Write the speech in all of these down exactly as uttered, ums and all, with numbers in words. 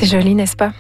C'est joli, n'est-ce pas?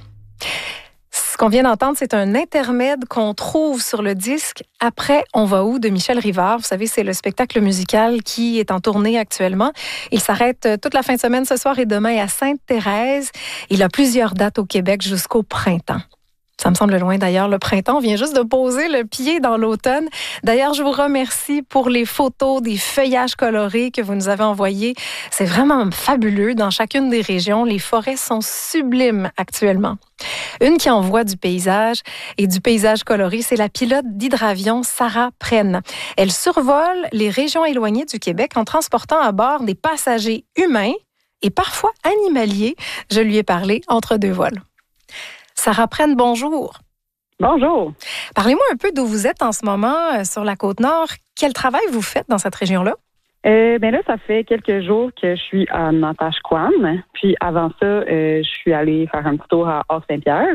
Ce qu'on vient d'entendre, c'est un intermède qu'on trouve sur le disque « Après, on va où » de Michel Rivard. Vous savez, c'est le spectacle musical qui est en tournée actuellement. Il s'arrête toute la fin de semaine ce soir et demain à Sainte-Thérèse. Il a plusieurs dates au Québec jusqu'au printemps. Ça me semble loin d'ailleurs. Le printemps vient juste de poser le pied dans l'automne. D'ailleurs, je vous remercie pour les photos des feuillages colorés que vous nous avez envoyés. C'est vraiment fabuleux. Dans chacune des régions, les forêts sont sublimes actuellement. Une qui envoie du paysage et du paysage coloré, c'est la pilote d'hydravion Sarah Prenne. Elle survole les régions éloignées du Québec en transportant à bord des passagers humains et parfois animaliers. Je lui ai parlé entre deux vols. Sarah Prenne, bonjour. Bonjour. Parlez-moi un peu d'où vous êtes en ce moment euh, sur la Côte-Nord. Quel travail vous faites dans cette région-là? Euh, ben là, ça fait quelques jours que je suis à Natashquan. Puis avant ça, euh, je suis allée faire un petit tour à Haute-Saint-Pierre.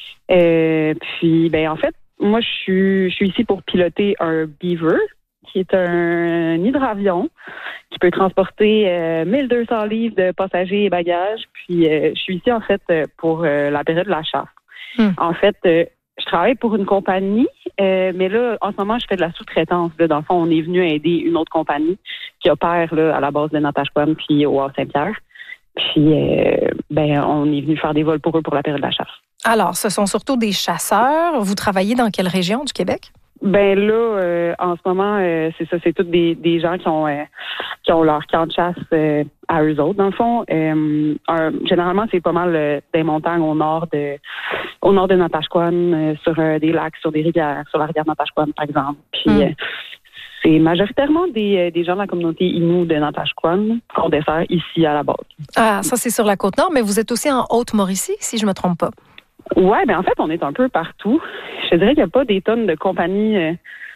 Euh, puis, ben en fait, moi, je suis, je suis ici pour piloter un Beaver, qui est un, un hydravion qui peut transporter euh, mille deux cents livres de passagers et bagages. Puis, euh, je suis ici, en fait, pour euh, la période de la chasse. Hmm. En fait, euh, je travaille pour une compagnie, euh, mais là, en ce moment, je fais de la sous-traitance. Là. Dans le fond, on est venu aider une autre compagnie qui opère là, à la base de Natashquan puis au Haut-Saint-Pierre. Puis, euh, ben, on est venu faire des vols pour eux pour la période de la chasse. Alors, ce sont surtout des chasseurs. Vous travaillez dans quelle région du Québec? Ben là, euh, en ce moment, euh, c'est ça, c'est tous des, des gens qui ont euh, qui ont leur camp de chasse euh, à eux autres. Dans le fond, euh, un, généralement, c'est pas mal euh, des montagnes au nord de au nord de Natashquan, euh, sur euh, des lacs, sur des rivières, sur la rivière Natashquan, par exemple. Puis mm. euh, c'est majoritairement des, des gens de la communauté Innu de Natashquan qu'on dessert ici à la base. Ah, ça c'est sur la Côte-Nord, mais vous êtes aussi en Haute-Mauricie, si je me trompe pas. Ouais, ben en fait, on est un peu partout. Je dirais qu'il n'y a pas des tonnes de compagnies euh,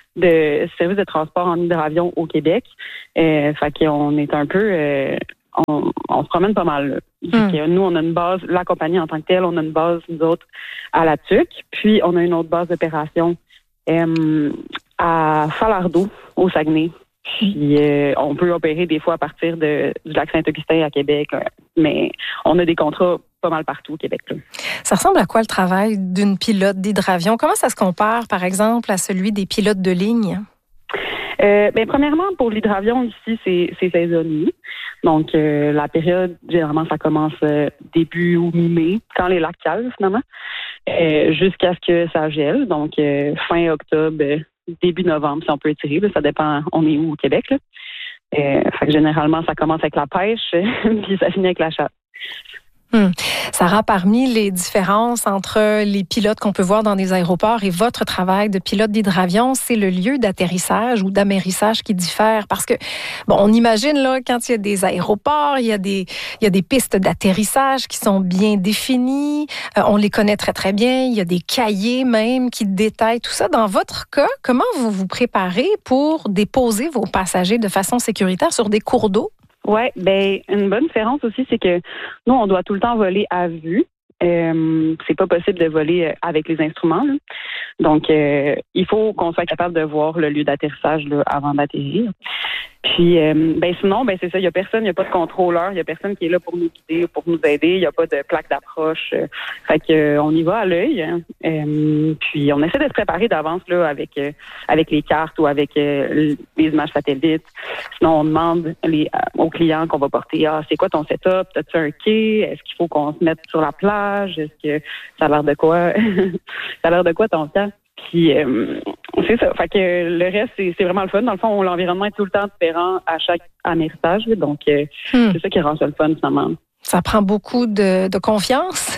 de services de transport en hydravion au Québec. Euh, fait qu'on est un peu... Euh, on, on se promène pas mal. Mm. Que nous, on a une base, la compagnie en tant que telle, on a une base, nous autres, à la Tuque. Puis, on a une autre base d'opération euh, à Falardeau, au Saguenay. Puis, euh, on peut opérer des fois à partir de, du lac Saint-Augustin à Québec. Euh, mais on a des contrats pas mal partout au Québec. Là. Ça ressemble à quoi le travail d'une pilote d'hydravion? Comment ça se compare, par exemple, à celui des pilotes de ligne? Euh, ben, premièrement, pour l'hydravion, ici, c'est, c'est saisonnier. Donc, euh, la période, généralement, ça commence euh, début ou mi-mai, quand les lacs calent, finalement, euh, jusqu'à ce que ça gèle. Donc, euh, fin octobre, euh, début novembre, si on peut étirer. Là, ça dépend, on est où au Québec. Là. Euh, fait que généralement, ça commence avec la pêche, puis ça finit avec la chasse. Hum. Sarah, parmi les différences entre les pilotes qu'on peut voir dans des aéroports et votre travail de pilote d'hydravion, c'est le lieu d'atterrissage ou d'amérissage qui diffère. Parce que, bon, on imagine, là, quand il y a des aéroports, il y a des, il y a des pistes d'atterrissage qui sont bien définies. Euh, on les connaît très, très bien. Il y a des cahiers même qui détaillent tout ça. Dans votre cas, comment vous vous préparez pour déposer vos passagers de façon sécuritaire sur des cours d'eau? Ouais, ben une bonne différence aussi, c'est que nous, on doit tout le temps voler à vue. Euh, c'est pas possible de voler avec les instruments. Là. Donc, euh, il faut qu'on soit capable de voir le lieu d'atterrissage là, avant d'atterrir. Puis, euh, ben sinon, ben c'est ça, il y a personne, il n'y a pas de contrôleur, il y a personne qui est là pour nous guider, pour nous aider, il n'y a pas de plaque d'approche. Euh, fait que euh, on y va à l'œil. Hein. Euh, puis, on essaie de se préparer d'avance là avec euh, avec les cartes ou avec euh, les images satellites. Sinon, on demande les, euh, aux clients qu'on va porter, ah, c'est quoi ton setup? T'as-tu un quai? Est-ce qu'il faut qu'on se mette sur la plage? Est-ce que ça a l'air de quoi? ça a l'air de quoi ton temps? Puis, euh, c'est ça. Fait que le reste, c'est, c'est vraiment le fun. Dans le fond, l'environnement est tout le temps différent à chaque amérissage. Donc, euh, hmm. c'est ça qui rend ça le fun, finalement. Ça prend beaucoup de, de confiance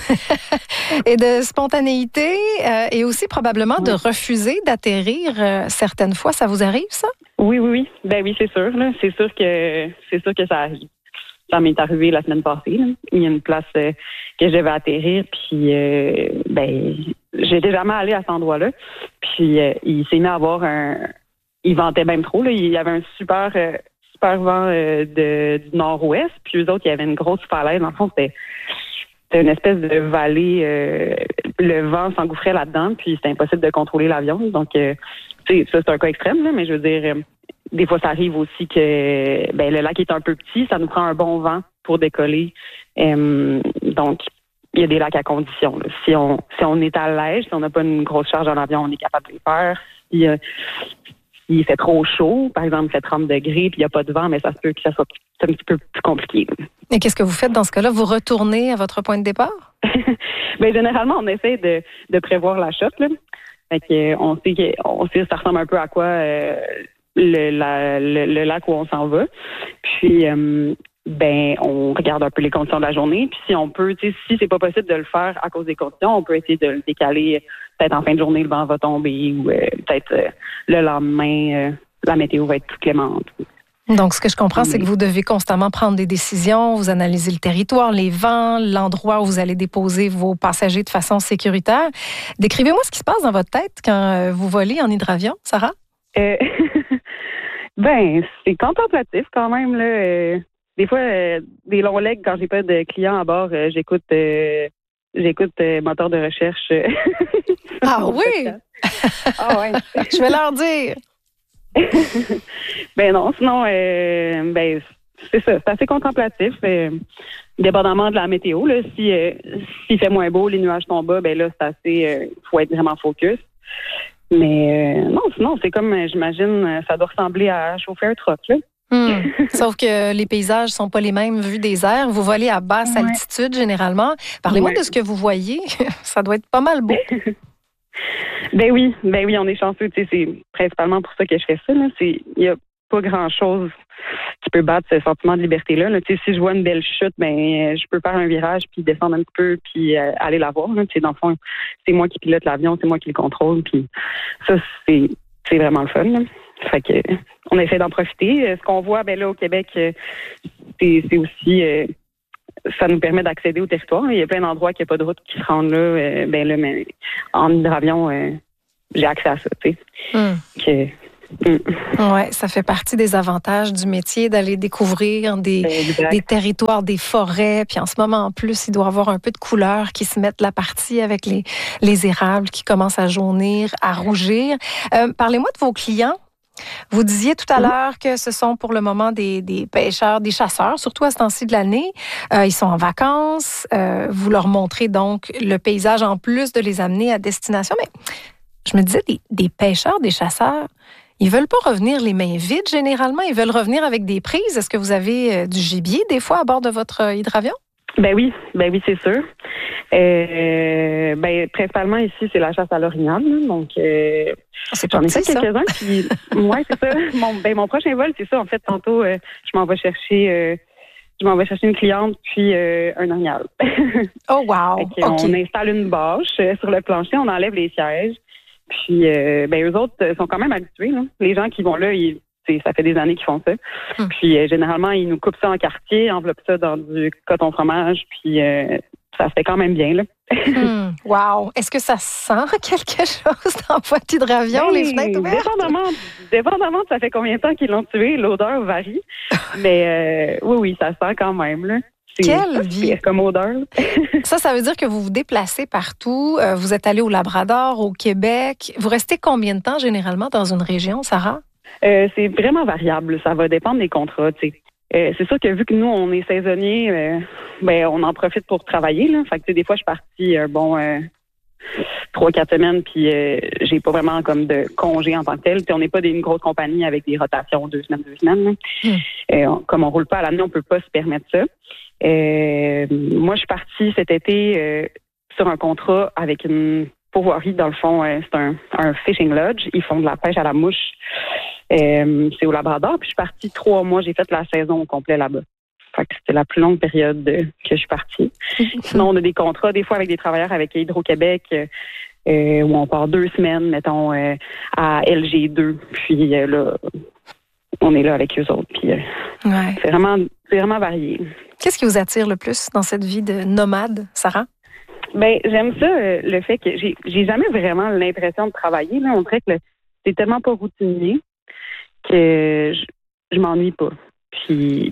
et de spontanéité euh, et aussi probablement oui. de refuser d'atterrir euh, certaines fois. Ça vous arrive, ça? Oui, oui, oui. Ben oui, c'est sûr. Là. C'est sûr que c'est sûr que ça arrive. Ça m'est arrivé la semaine passée. Là. Il y a une place euh, que je devais atterrir, puis euh, ben j'étais jamais allée à cet endroit-là. Puis euh, il s'est mis à avoir un... Il ventait même trop. Là. Il y avait un super, euh, super vent euh, de, du nord-ouest, puis eux autres, il y avait une grosse falaise. Dans le fond, c'était, c'était une espèce de vallée. Euh, le vent s'engouffrait là-dedans, puis c'était impossible de contrôler l'avion. Donc, euh, ça, c'est un cas extrême, là, mais je veux dire... Euh, des fois, ça arrive aussi que ben, le lac est un peu petit, ça nous prend un bon vent pour décoller. Euh, donc, il y a des lacs à condition. Là. Si on si on est à l'aise, si on n'a pas une grosse charge en avion, on est capable de les faire. Si, euh, s'il fait trop chaud, par exemple, il fait trente degrés, puis il n'y a pas de vent, mais ça se peut que ça soit un petit peu plus compliqué. Et qu'est-ce que vous faites dans ce cas-là? Vous retournez à votre point de départ? Bien, généralement, on essaie de, de prévoir la chute. Là. Fait que, on sait que on sait que ça ressemble un peu à quoi euh, le, la, le, le lac où on s'en va. Puis euh, ben on regarde un peu les conditions de la journée. Puis si on peut, tu sais, si c'est pas possible de le faire à cause des conditions, on peut essayer de le décaler. Peut-être en fin de journée, le vent va tomber ou euh, peut-être euh, le lendemain, euh, la météo va être plus clémente. Donc, ce que je comprends, c'est que vous devez constamment prendre des décisions, vous analysez le territoire, les vents, l'endroit où vous allez déposer vos passagers de façon sécuritaire. Décrivez-moi ce qui se passe dans votre tête quand vous volez en hydravion, Sarah. Euh, ben, c'est contemplatif quand même, là. Euh, des fois, euh, des longs legs, quand j'ai pas de clients à bord, euh, j'écoute euh, j'écoute euh, moteur de recherche. Euh, ah oui? Ah ouais. Je vais leur dire. ben non, sinon, euh, ben c'est ça, c'est assez contemplatif. Euh, dépendamment de la météo, là, si euh, s'il fait moins beau, les nuages sont bas, ben là, c'est assez, euh, faut être vraiment focus. Mais euh, non, sinon, c'est comme, j'imagine, ça doit ressembler à chauffer un truck, là. Hum. Sauf que les paysages sont pas les mêmes vus des airs. Vous volez à basse ouais. altitude, généralement. Parlez-moi ouais. de ce que vous voyez. Ça doit être pas mal beau. Ben oui, ben oui, on est chanceux. Tu sais, c'est principalement pour ça que je fais ça. Là. C'est, il y a pas grand-chose qui peut battre ce sentiment de liberté-là. Là. Tu sais, si je vois une belle chute, ben je peux faire un virage puis descendre un petit peu puis euh, aller la voir. Là. Tu sais, dans le fond, c'est moi qui pilote l'avion, c'est moi qui le contrôle. Puis ça, c'est, c'est vraiment le fun. Là. Fait que on essaie d'en profiter. Ce qu'on voit, ben là au Québec, c'est, c'est aussi euh, ça nous permet d'accéder au territoire. Il y a plein d'endroits qu'il n'y a pas de route qui se rendent là. Euh, ben là, mais en hydravion, euh, j'ai accès à ça, tu sais. Mm. Que, mm. Oui, ça fait partie des avantages du métier d'aller découvrir des, des territoires, des forêts. Puis en ce moment, en plus, il doit y avoir un peu de couleurs qui se mettent la partie avec les, les érables qui commencent à jaunir, à rougir. Euh, parlez-moi de vos clients. Vous disiez tout à l'heure que ce sont pour le moment des, des pêcheurs, des chasseurs, surtout à ce temps-ci de l'année. Euh, ils sont en vacances. Euh, vous leur montrez donc le paysage en plus de les amener à destination. Mais je me disais, des, des pêcheurs, des chasseurs, ils veulent pas revenir les mains vides généralement. Ils veulent revenir avec des prises. Est-ce que vous avez du gibier des fois à bord de votre hydravion? Ben oui, ben oui, c'est sûr. Euh, ben principalement ici, c'est la chasse à l'orignal. Donc, euh, c'est j'en ai fait quelques-uns. Puis, ouais, c'est ça. Mon, ben mon prochain vol, c'est ça. En fait, tantôt, euh, je m'en vais chercher, euh, je m'en vais chercher une cliente puis euh, un orignal. Oh wow. Okay. On installe une bâche euh, sur le plancher, on enlève les sièges. Puis, euh, ben eux autres sont quand même habitués. Là. Les gens qui vont là, ils ça fait des années qu'ils font ça. Hum. Puis euh, généralement, ils nous coupent ça en quartier, enveloppent ça dans du coton fromage, puis euh, ça se fait quand même bien, là. hum. Wow! Est-ce que ça sent quelque chose dans votre hydravion, ben, les fenêtres ouvertes? Dépendamment, dépendamment de ça fait combien de temps qu'ils l'ont tué, l'odeur varie. Mais euh, oui, oui, ça sent quand même, là. C'est, Quelle vie! C'est comme odeur. Ça, ça veut dire que vous vous déplacez partout. Euh, vous êtes allé au Labrador, au Québec. Vous restez combien de temps, généralement, dans une région, Sarah? Euh, c'est vraiment variable. Ça va dépendre des contrats, tu sais. Euh, c'est sûr que vu que nous, on est saisonniers, euh, ben on en profite pour travailler, là. Fait que, des fois, je suis partie un bon euh, trois, quatre semaines, puis euh, j'ai pas vraiment comme de congé en tant que tel. Puis on n'est pas des, une grosse compagnie avec des rotations deux semaines, deux semaines. Mm. Euh, on, comme on roule pas à l'année, on peut pas se permettre ça. Euh, moi, je suis partie cet été euh, sur un contrat avec une pourvoirie. Dans le fond, euh, c'est un, un fishing lodge. Ils font de la pêche à la mouche. Euh, c'est au Labrador, puis je suis partie trois mois. J'ai fait la saison au complet là-bas. Fait que c'était la plus longue période de, que je suis partie. Sinon, on a des contrats, des fois avec des travailleurs avec Hydro-Québec, euh, où on part deux semaines, mettons, euh, à L G deux. Puis euh, là, on est là avec eux autres. Puis euh, ouais. c'est vraiment, c'est vraiment varié. Qu'est-ce qui vous attire le plus dans cette vie de nomade, Sarah? Ben, j'aime ça, euh, le fait que j'ai, j'ai jamais vraiment l'impression de travailler. Là. On dirait que le, c'est tellement pas routinier que je, je m'ennuie pas. Puis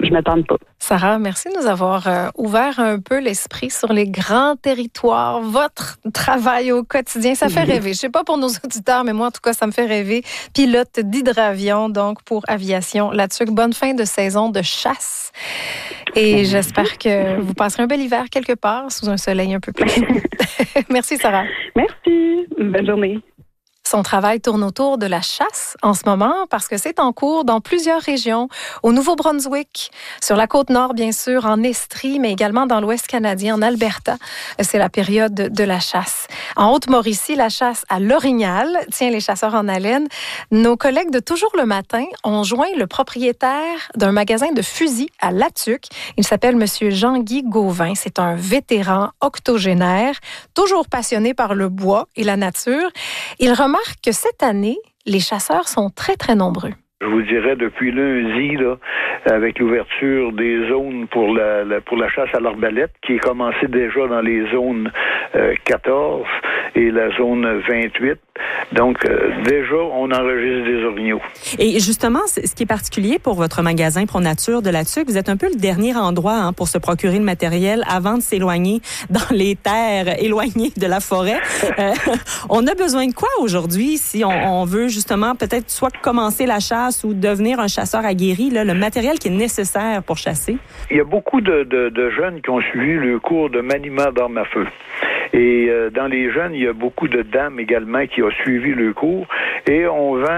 je ne m'attends pas. Sarah, merci de nous avoir euh, ouvert un peu l'esprit sur les grands territoires, votre travail au quotidien. Ça fait rêver. Je ne sais pas pour nos auditeurs, mais moi, en tout cas, ça me fait rêver. Pilote d'hydravion, donc, pour Aviation Latuc. Bonne fin de saison de chasse. Et j'espère que vous passerez un bel hiver quelque part sous un soleil un peu plus chaud. Merci, Sarah. Merci. Bonne journée. Son travail tourne autour de la chasse en ce moment parce que c'est en cours dans plusieurs régions, au Nouveau-Brunswick, sur la côte nord, bien sûr, en Estrie, mais également dans l'Ouest canadien, en Alberta. C'est la période de la chasse. En Haute-Mauricie, la chasse à l'orignal tient les chasseurs en haleine. Nos collègues de Toujours le matin ont joint le propriétaire d'un magasin de fusils à Latuc. Il s'appelle Monsieur Jean-Guy Gauvin. C'est un vétéran octogénaire, toujours passionné par le bois et la nature. Il remarque que cette année, les chasseurs sont très, très nombreux. Je vous dirais depuis lundi, là, avec l'ouverture des zones pour la, la pour la chasse à l'arbalète, qui est commencée déjà dans les zones euh, quatorze et la zone vingt-huit. Donc, euh, déjà, on enregistre des orignaux. Et justement, ce qui est particulier pour votre magasin Pro Nature de Latuc, vous êtes un peu le dernier endroit hein, pour se procurer le matériel avant de s'éloigner dans les terres éloignées de la forêt. Euh, on a besoin de quoi aujourd'hui si on, on veut justement peut-être soit commencer la chasse ou devenir un chasseur aguerri, là, le matériel qui est nécessaire pour chasser? Il y a beaucoup de, de, de jeunes qui ont suivi le cours de maniement d'armes à feu. Et euh, dans les jeunes, il y a beaucoup de dames également qui ont suivi le cours. Et on vend,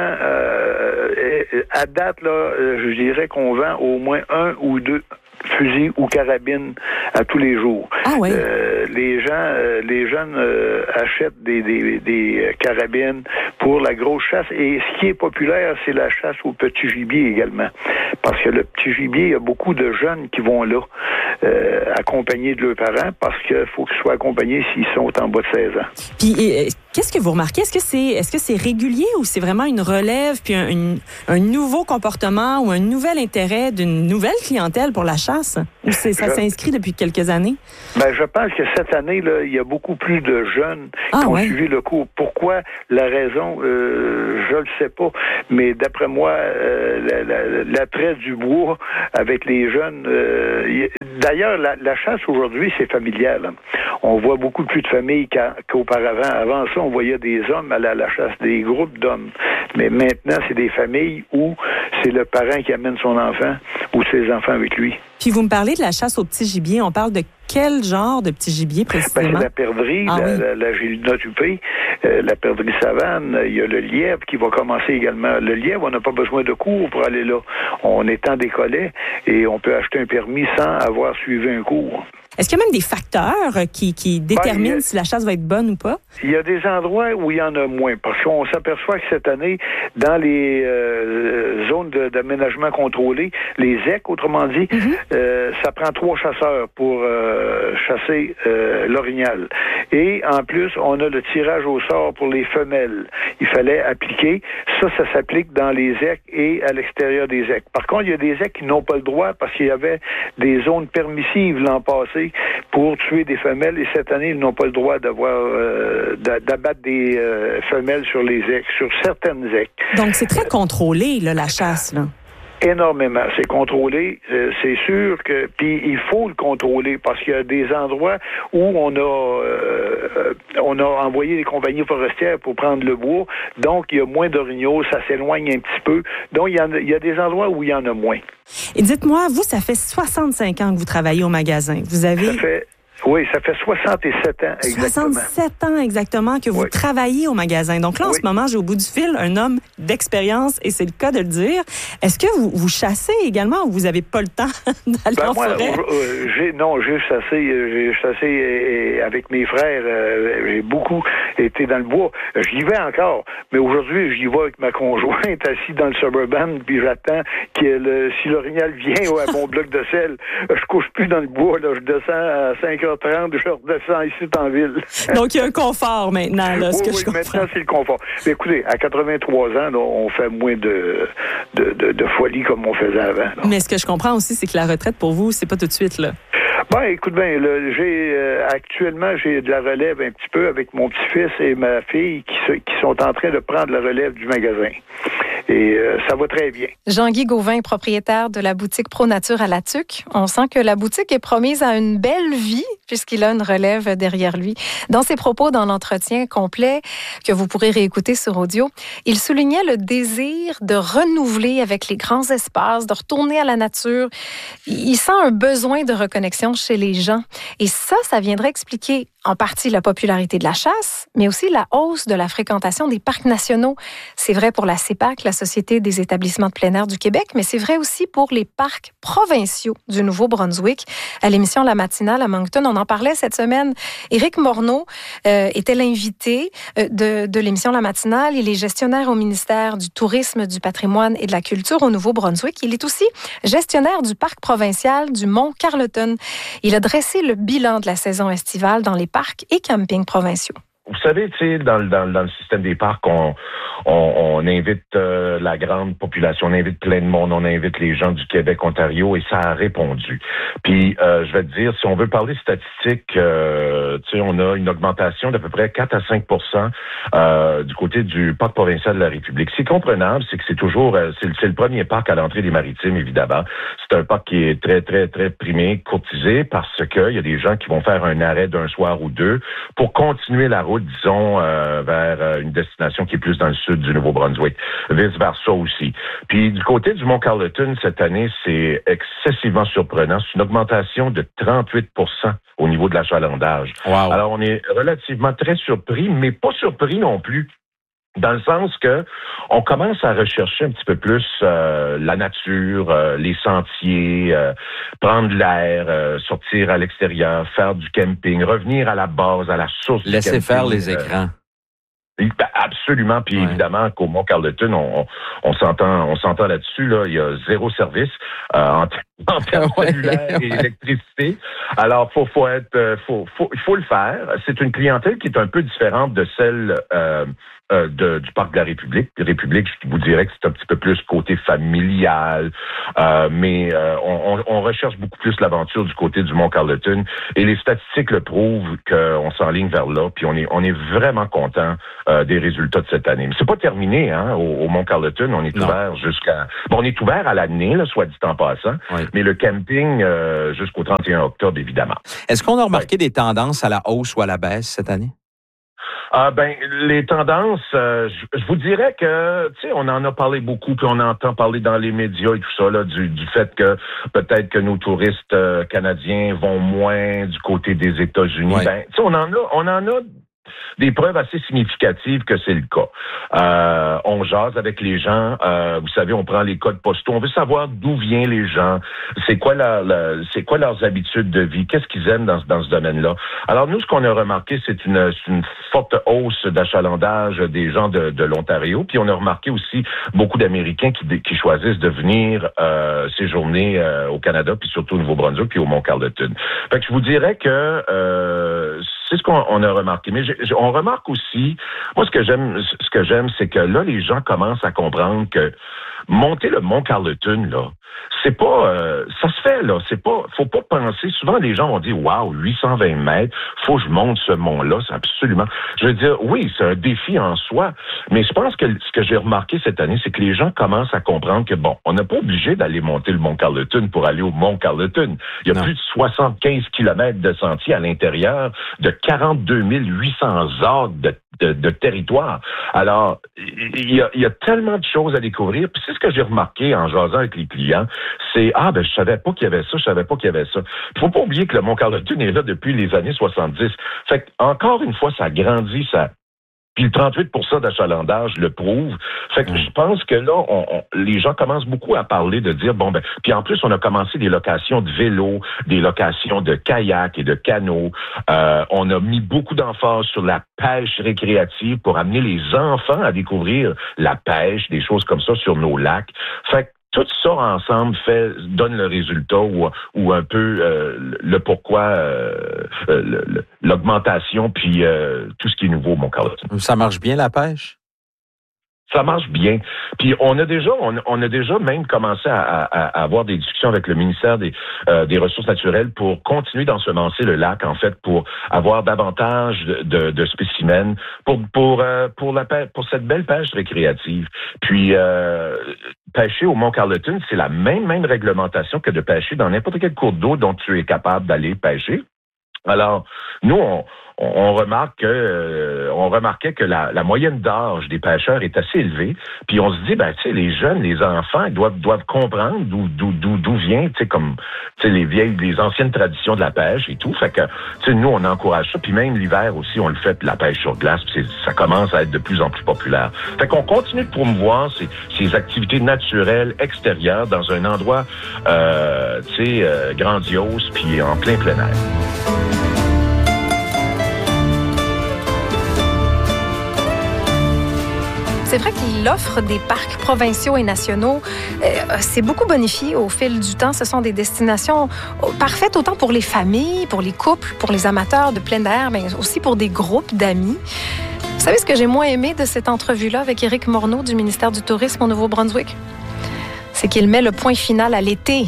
euh, à date, là, je dirais qu'on vend au moins un ou deux fusils ou carabines à tous les jours. Ah oui. Euh, les gens, euh, les jeunes euh, achètent des, des, des carabines pour la grosse chasse. Et ce qui est populaire, c'est la chasse au petit gibier également. Parce que le petit gibier, il y a beaucoup de jeunes qui vont là, euh, accompagnés de leurs parents, parce qu'il faut qu'ils soient accompagnés s'ils sont en bas de seize ans. Puis, et, qu'est-ce que vous remarquez? Est-ce que c'est, est-ce que c'est régulier ou c'est vraiment une relève, puis un, une, un nouveau comportement ou un nouvel intérêt d'une nouvelle clientèle pour la chasse? Ou c'est, ça je, s'inscrit depuis quelques années? Ben, je pense que cette année, là, il y a beaucoup plus de jeunes ah, qui ont ouais. suivi le cours. Pourquoi? La raison, euh, je le sais pas. Mais d'après moi, euh, la, la, l'attrait du bois avec les jeunes... Euh, y, d'ailleurs, la, la chasse aujourd'hui, c'est familial. Hein. On voit beaucoup plus de familles qu'à, qu'auparavant. Avant ça, on voyait des hommes aller à la chasse, des groupes d'hommes. Mais maintenant, c'est des familles où c'est le parent qui amène son enfant ou ses enfants avec lui. Puis vous me parlez de la chasse au petit gibier. On parle de quel genre de petit gibier précisément? Ben, c'est la perdrix, ah, la, oui. la, la gélina tupée, euh, la perdrix savane. Il y a le lièvre qui va commencer également. Le lièvre, on n'a pas besoin de cours pour aller là. On est en décollet et on peut acheter un permis sans avoir suivi un cours. Est-ce qu'il y a même des facteurs qui, qui déterminent ben, a, si la chasse va être bonne ou pas? Il y a des endroits où il y en a moins, parce qu'on s'aperçoit que cette année, dans les euh, zones de, d'aménagement contrôlé, les E C, autrement dit, mm-hmm. euh, ça prend trois chasseurs pour euh, chasser euh, l'orignal. Et en plus, on a le tirage au sort pour les femelles. Il fallait appliquer. Ça, ça s'applique dans les E C et à l'extérieur des E C. Par contre, il y a des E C qui n'ont pas le droit parce qu'il y avait des zones permissives l'an passé pour tuer des femelles, et cette année, ils n'ont pas le droit d'avoir euh, d'abattre des euh, femelles sur les E C, sur certaines E C. Donc, c'est très contrôlé, là, la chasse, là. Énormément. C'est contrôlé. Euh, c'est sûr que... Puis il faut le contrôler parce qu'il y a des endroits où on a euh, on a envoyé les compagnies forestières pour prendre le bois. Donc, il y a moins d'orignaux. Ça s'éloigne un petit peu. Donc, il y, en a, il y a des endroits où il y en a moins. Et dites-moi, vous, ça fait soixante-cinq ans que vous travaillez au magasin. Vous avez... Ça fait... Oui, ça fait soixante-sept ans exactement. soixante-sept ans exactement que vous oui. travaillez au magasin. Donc là, en oui. ce moment, j'ai au bout du fil un homme d'expérience, et c'est le cas de le dire. Est-ce que vous, vous chassez également ou vous n'avez pas le temps d'aller ben en moi, forêt? Euh, j'ai, non, j'ai chassé, j'ai chassé et, avec mes frères. Euh, j'ai beaucoup été dans le bois. J'y vais encore, mais aujourd'hui, j'y vais avec ma conjointe assise dans le Suburban, puis j'attends que le, si l'orignal vient ou à mon bloc de sel, je couche plus dans le bois. Là, je descends à cinq heures trente, je redescends ici en ville. Donc, il y a un confort maintenant, là, ce oui, que oui, je comprends. Maintenant, c'est le confort. Mais écoutez, à quatre-vingt-trois ans, là, on fait moins de, de, de, de folie comme on faisait avant. Là. Mais ce que je comprends aussi, c'est que la retraite, pour vous, c'est pas tout de suite, là. Ben, écoute bien, là, j'ai euh, actuellement j'ai de la relève un petit peu avec mon petit-fils et ma fille qui, se, qui sont en train de prendre la relève du magasin. et euh, ça va très bien. Jean-Guy Gauvin, propriétaire de la boutique Pro Nature à La Tuque. On sent que la boutique est promise à une belle vie puisqu'il a une relève derrière lui. Dans ses propos dans l'entretien complet que vous pourrez réécouter sur audio, il soulignait le désir de renouveler avec les grands espaces, de retourner à la nature. Il sent un besoin de reconnexion chez les gens. Et ça, ça viendrait expliquer en partie la popularité de la chasse, mais aussi la hausse de la fréquentation des parcs nationaux. C'est vrai pour la C E P A C, la Société des établissements de plein air du Québec, mais c'est vrai aussi pour les parcs provinciaux du Nouveau-Brunswick. À l'émission La Matinale à Moncton, on en parlait cette semaine. Éric Morneau euh, était l'invité euh, de, de l'émission La Matinale. Il est gestionnaire au ministère du Tourisme, du Patrimoine et de la Culture au Nouveau-Brunswick. Il est aussi gestionnaire du parc provincial du Mont-Carleton. Il a dressé le bilan de la saison estivale dans les parcs et campings provinciaux. Vous savez, tu sais, dans, dans, dans le système des parcs, on, on, on invite euh, la grande population, on invite plein de monde, on invite les gens du Québec, Ontario, et ça a répondu. Puis, euh, je vais te dire, si on veut parler statistiques, euh, tu sais, on a une augmentation d'à peu près quatre à cinq pour cent euh, du côté du parc provincial de la République. C'est comprenable, c'est que c'est toujours, euh, c'est, c'est le premier parc à l'entrée des Maritimes, évidemment. C'est un parc qui est très, très, très primé, courtisé, parce que il y a des gens qui vont faire un arrêt d'un soir ou deux pour continuer la route, disons, euh, vers euh, une destination qui est plus dans le sud du Nouveau-Brunswick. Vice-versa aussi. Puis du côté du Mont-Carleton, cette année, c'est excessivement surprenant. C'est une augmentation de trente-huit pour cent au niveau de l'achalandage. Wow. Alors, on est relativement très surpris, mais pas surpris non plus. Dans le sens que on commence à rechercher un petit peu plus euh, la nature, euh, les sentiers, euh, prendre l'air, euh, sortir à l'extérieur, faire du camping, revenir à la base, à la source du camping. Laisser faire les écrans. Euh, absolument, puis ouais. Évidemment qu'au Mont-Carleton, on, on, on s'entend, on s'entend là-dessus. Là, il y a zéro service euh, en, en termes ouais, cellulaires et ouais. électricité. Alors, faut, faut être, faut, faut, il faut le faire. C'est une clientèle qui est un peu différente de celle euh, Euh, de, du parc de la République. La République, je vous dirais que c'est un petit peu plus côté familial, euh, mais euh, on, on recherche beaucoup plus l'aventure du côté du Mont-Carleton et les statistiques le prouvent qu'on s'enligne vers là, puis on est on est vraiment content euh, des résultats de cette année. Mais c'est pas terminé, hein, au, au Mont-Carleton, on est non. ouvert jusqu'à... Bon, on est ouvert à l'année, là, soit dit en passant, oui. mais le camping euh, jusqu'au trente et un octobre, évidemment. Est-ce qu'on a remarqué ouais. des tendances à la hausse ou à la baisse cette année? Ah ben les tendances, euh, je, je vous dirais que tu sais on en a parlé beaucoup puis on entend parler dans les médias et tout ça là du, du fait que peut-être que nos touristes euh, canadiens vont moins du côté des États-Unis. Ouais. Ben tu sais on en a on en a des preuves assez significatives que c'est le cas. Euh, on jase avec les gens, euh, vous savez, on prend les codes postaux, on veut savoir d'où viennent les gens, c'est quoi leur, leur c'est quoi leurs habitudes de vie, qu'est-ce qu'ils aiment dans, dans ce domaine-là. Alors nous, ce qu'on a remarqué, c'est une, c'est une forte hausse d'achalandage des gens de, de l'Ontario, puis on a remarqué aussi beaucoup d'Américains qui, qui choisissent de venir euh, séjourner euh, au Canada, puis surtout au Nouveau-Brunswick, puis au Mont-Carleton. Fait que je vous dirais que euh, c'est ce qu'on on a remarqué. Mais j'ai, on remarque aussi, moi ce que j'aime, ce que j'aime, c'est que là les gens commencent à comprendre que monter le Mont-Carleton là, c'est pas, euh, ça se fait là, c'est pas, faut pas penser. Souvent les gens vont dire, waouh, huit cent vingt mètres, faut que je monte ce mont-là, c'est absolument. Je veux dire, oui, c'est un défi en soi, mais je pense que ce que j'ai remarqué cette année, c'est que les gens commencent à comprendre que bon, on n'est pas obligé d'aller monter le Mont-Carleton pour aller au Mont-Carleton. Il y a non. plus de soixante-quinze kilomètres de sentiers à l'intérieur de quarante-deux mille huit cents acres de De, de territoire. Alors, il y a, il y a tellement de choses à découvrir. Puis c'est ce que j'ai remarqué en jasant avec les clients, c'est ah ben je savais pas qu'il y avait ça, je savais pas qu'il y avait ça. Il faut pas oublier que le Mont-Carleton est là depuis les années soixante-dix. Fait que, encore une fois, ça grandit, ça. Puis le trente-huit pour cent d'achalandage le prouve. Fait que mmh. je pense que là, on, on, les gens commencent beaucoup à parler de dire, bon ben, puis en plus, on a commencé des locations de vélos, des locations de kayaks et de canots. Euh, on a mis beaucoup d'emphase sur la pêche récréative pour amener les enfants à découvrir la pêche, des choses comme ça sur nos lacs. Fait que tout ça ensemble fait donne le résultat ou, ou un peu euh, le pourquoi euh, le, l'augmentation puis euh, tout ce qui est nouveau au Mont-Carleton. Ça marche bien la pêche? Ça marche bien. Puis on a déjà, on, on a déjà même commencé à, à, à avoir des discussions avec le ministère des, euh, des Ressources naturelles pour continuer d'ensemencer le lac, en fait, pour avoir davantage de, de, de spécimens pour pour euh, pour la pêche, pour cette belle pêche récréative. Puis euh, pêcher au Mont Carleton, c'est la même même réglementation que de pêcher dans n'importe quel cours d'eau dont tu es capable d'aller pêcher. Alors, nous, on, on remarque que, euh, on remarquait que la, la moyenne d'âge des pêcheurs est assez élevée. Puis on se dit, ben, tu sais, les jeunes, les enfants, ils doivent, doivent comprendre d'où, d'où, d'où, d'où vient, tu sais, comme, tu sais, les vieilles, les anciennes traditions de la pêche et tout. Fait que, tu sais, nous, on encourage ça. Puis même l'hiver aussi, on le fait, la pêche sur glace. Puis ça commence à être de plus en plus populaire. Fait qu'on continue de promouvoir ces, ces activités naturelles extérieures dans un endroit, euh, tu sais, euh, grandiose, puis en plein plein air. C'est vrai que l'offre des parcs provinciaux et nationaux euh, s'est beaucoup bonifiée au fil du temps. Ce sont des destinations parfaites autant pour les familles, pour les couples, pour les amateurs de plein air, mais aussi pour des groupes d'amis. Vous savez ce que j'ai moins aimé de cette entrevue-là avec Éric Morneau du ministère du Tourisme au Nouveau-Brunswick? C'est qu'il met le point final à l'été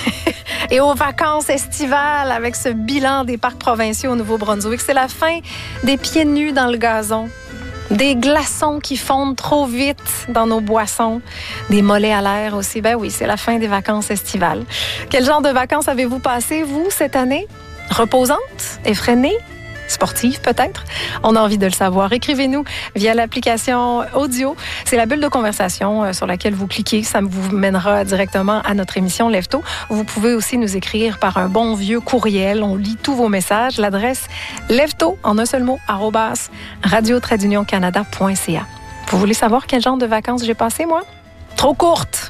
et aux vacances estivales avec ce bilan des parcs provinciaux au Nouveau-Brunswick. C'est la fin des pieds nus dans le gazon. Des glaçons qui fondent trop vite dans nos boissons. Des mollets à l'air aussi. Ben oui, c'est la fin des vacances estivales. Quel genre de vacances avez-vous passé, vous, cette année? Reposantes? Effrénées? Sportive peut-être? On a envie de le savoir. Écrivez-nous via l'application audio. C'est la bulle de conversation sur laquelle vous cliquez. Ça vous mènera directement à notre émission Lève-Tôt. Vous pouvez aussi nous écrire par un bon vieux courriel. On lit tous vos messages. L'adresse Lève-Tôt, en un seul mot, arrobas, radio trait d'union canada point c a. Vous voulez savoir quel genre de vacances j'ai passé, moi? Trop courte!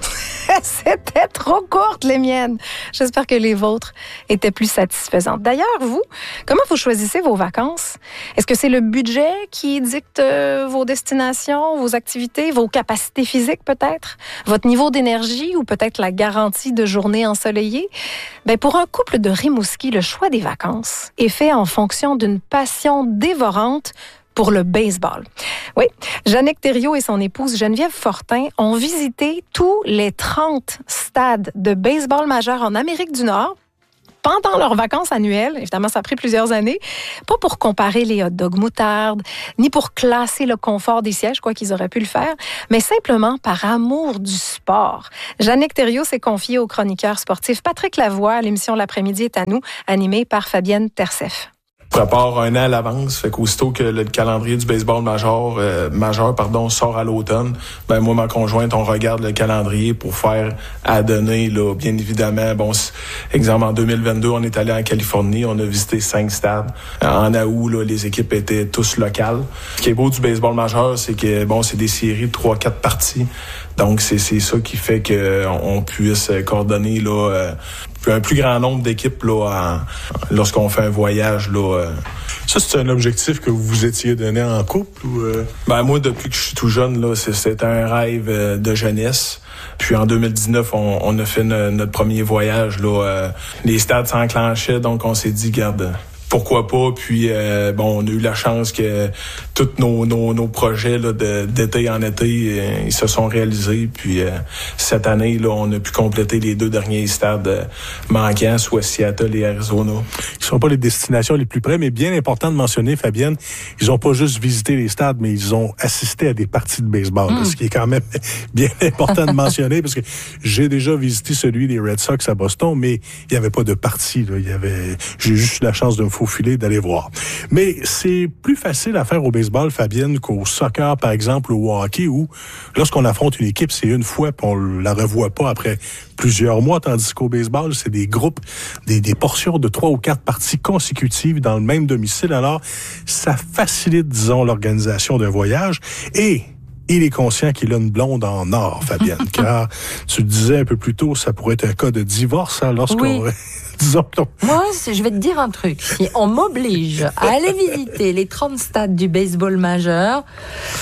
C'était trop courte, les miennes. J'espère que les vôtres étaient plus satisfaisantes. D'ailleurs, vous, comment vous choisissez vos vacances? Est-ce que c'est le budget qui dicte euh, vos destinations, vos activités, vos capacités physiques peut-être? Votre niveau d'énergie ou peut-être la garantie de journées ensoleillées? Ben, pour un couple de Rimouski, le choix des vacances est fait en fonction d'une passion dévorante pour le baseball. Oui, Jannick Thériault et son épouse Geneviève Fortin ont visité tous les trente stades de baseball majeur en Amérique du Nord pendant leurs vacances annuelles. Évidemment, ça a pris plusieurs années. Pas pour comparer les hot dogs moutarde, ni pour classer le confort des sièges, quoi qu'ils auraient pu le faire, mais simplement par amour du sport. Jannick Thériault s'est confiée au chroniqueur sportif Patrick Lavoie. L'émission L'après-midi est à nous, animée par Fabienne Tersef. On prépare un an à l'avance, fait qu'aussitôt que le calendrier du baseball majeur, euh, majeur pardon, sort à l'automne, ben moi, ma conjointe, on regarde le calendrier pour faire à donner, là, bien évidemment. Bon, exemple, en deux mille vingt-deux, on est allé en Californie, on a visité cinq stades. En août, là, les équipes étaient tous locales. Ce qui est beau du baseball majeur, c'est que, bon, c'est des séries de trois quatre parties. Donc, c'est, c'est ça qui fait qu'on puisse coordonner, là, euh, un plus grand nombre d'équipes là, en, lorsqu'on fait un voyage. Là, euh. Ça, c'est un objectif que vous vous étiez donné en couple? Ou euh... Ben, moi, depuis que je suis tout jeune, là, c'est, c'est un rêve euh, de jeunesse. Puis en deux mille dix-neuf, on, on a fait ne, notre premier voyage. Là, euh, les stades s'enclenchaient, donc on s'est dit, garde... Pourquoi pas? Puis euh, bon, on a eu la chance que tous nos nos, nos projets là, de, d'été en été, euh, ils se sont réalisés. Puis euh, cette année, là, on a pu compléter les deux derniers stades euh, manquants, soit Seattle et Arizona. Ils sont pas les destinations les plus près, mais bien important de mentionner, Fabienne, ils ont pas juste visité les stades, mais ils ont assisté à des parties de baseball. Mm. Ce qui est quand même bien important de mentionner, parce que j'ai déjà visité celui des Red Sox à Boston, mais il y avait pas de partie. Là. Il y avait, j'ai juste eu la chance de me faufiler d'aller voir. Mais c'est plus facile à faire au baseball, Fabienne, qu'au soccer, par exemple, ou au hockey, où lorsqu'on affronte une équipe, c'est une fois, puis on la revoit pas après plusieurs mois, tandis qu'au baseball, c'est des groupes, des, des portions de trois ou quatre parties consécutives dans le même domicile. Alors, ça facilite, disons, l'organisation d'un voyage. Et il est conscient qu'il a une blonde en or, Fabienne, car tu le disais un peu plus tôt, ça pourrait être un cas de divorce, hein, lorsqu'on... Oui. Disons, moi, je vais te dire un truc. Si on m'oblige à aller visiter les trente stades du baseball majeur,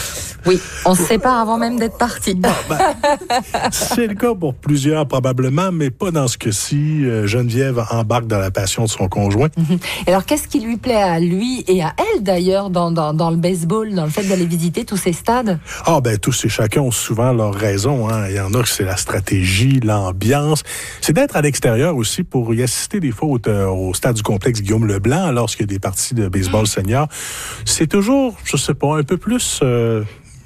Oui, on se sépare avant même d'être parti. Bon, ben, c'est le cas pour plusieurs probablement, mais pas dans ce cas-ci. Geneviève embarque dans la passion de son conjoint. Mm-hmm. Alors, qu'est-ce qui lui plaît à lui et à elle d'ailleurs dans, dans, dans le baseball, dans le fait d'aller visiter tous ces stades? Ah ben tous et chacun ont souvent leur raison. Hein. Il y en a que c'est la stratégie, l'ambiance. C'est d'être à l'extérieur aussi pour y assister des fois au, au stade du complexe Guillaume Leblanc lorsqu'il y a des parties de baseball senior. C'est toujours, je sais pas, un peu plus... Euh,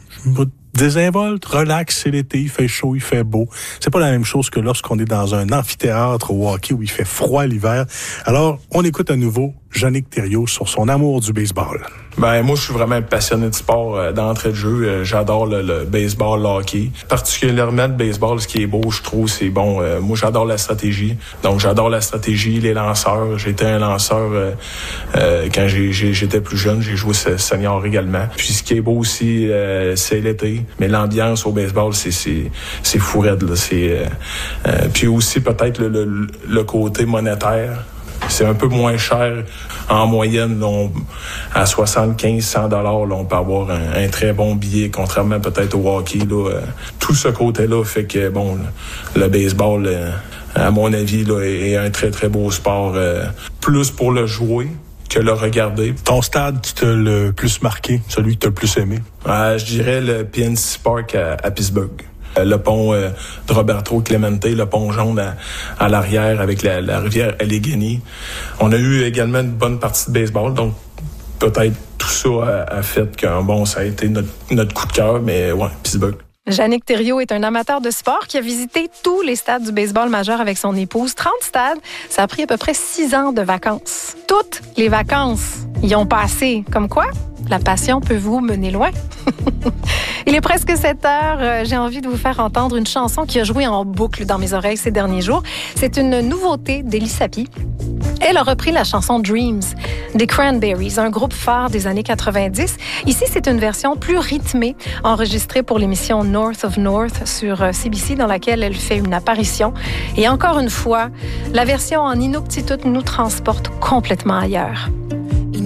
désinvolte, relax, c'est l'été, il fait chaud, il fait beau. C'est pas la même chose que lorsqu'on est dans un amphithéâtre au hockey où il fait froid l'hiver. Alors, on écoute à nouveau Jannick Thériault sur son amour du baseball. Ben moi, je suis vraiment passionné de sport euh, d'entrée de jeu. Euh, j'adore le, le baseball, le hockey. Particulièrement le baseball, ce qui est beau, je trouve, c'est bon. Euh, moi, j'adore la stratégie. Donc, j'adore la stratégie, les lanceurs. J'étais un lanceur euh, euh, quand j'ai, j'ai, j'étais plus jeune. J'ai joué senior également. Puis, ce qui est beau aussi, euh, c'est l'été. Mais l'ambiance au baseball, c'est c'est c'est fou raide, là. C'est euh, euh, puis aussi peut-être le, le le côté monétaire. C'est un peu moins cher en moyenne. Là, on, à soixante-quinze à cent dollars, là, on peut avoir un, un très bon billet, contrairement peut-être au hockey. Là, euh, tout ce côté-là fait que bon, le, le baseball, euh, à mon avis, là, est, est un très très beau sport, euh, plus pour le jouer que le regarder. Ton stade qui t'a le plus marqué, celui que t'as le plus aimé? Euh, je dirais le P N C Park à, à Pittsburgh. Le pont euh, de Roberto Clemente, le pont jaune à, à l'arrière avec la, la rivière Allegheny. On a eu également une bonne partie de baseball, donc peut-être tout ça a, a fait qu'un bon, ça a été notre, notre coup de cœur, mais ouais, Pittsburgh. Jannick Thériault est un amateur de sport qui a visité tous les stades du baseball majeur avec son épouse. trente stades, ça a pris à peu près six ans de vacances. Toutes les vacances y ont passé. Comme quoi, la passion peut vous mener loin. Il est presque sept heures. J'ai envie de vous faire entendre une chanson qui a joué en boucle dans mes oreilles ces derniers jours. C'est une nouveauté d'Élie Sapi. Elle a repris la chanson Dreams des Cranberries, un groupe phare des années quatre-vingt-dix. Ici, c'est une version plus rythmée, enregistrée pour l'émission North of North sur C B C, dans laquelle elle fait une apparition. Et encore une fois, la version en Inuktitut nous transporte complètement ailleurs.